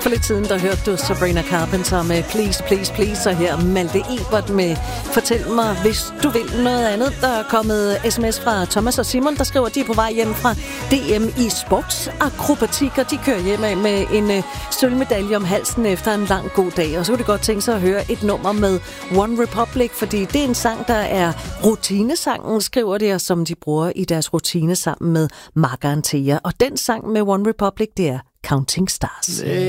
For lidt siden, der hørte du Sabrina Carpenter med Please, Please, Please, og her Malte Ebert med Fortæl mig, hvis du vil noget andet. Der er kommet sms fra Thomas og Simon, der skriver, at de er på vej hjem fra DM i sportsakrobatik, og de kører hjem med en sølvmedalje om halsen efter en lang god dag. Og så kunne de godt tænke sig at høre et nummer med One Republic, fordi det er en sang, der er rutinesangen, skriver de, og som de bruger i deres rutine sammen med Mark og Antea. Og den sang med One Republic, det er Counting Stars.